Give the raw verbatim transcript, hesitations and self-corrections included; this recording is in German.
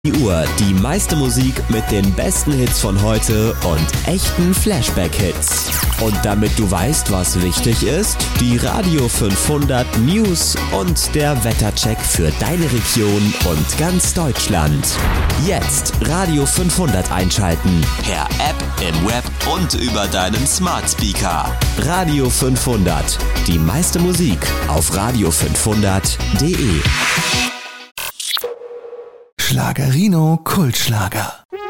Die Uhr, die meiste Musik mit den besten Hits von heute und echten Flashback-Hits. Und damit du weißt, was wichtig ist, die Radio fünfhundert News und der Wettercheck für deine Region und ganz Deutschland. Jetzt Radio fünfhundert einschalten. Per App, im Web und über deinen Smart Speaker. Radio fünfhundert. Die meiste Musik auf radio fünfhundert punkt de. Schlagerino Kultschlager.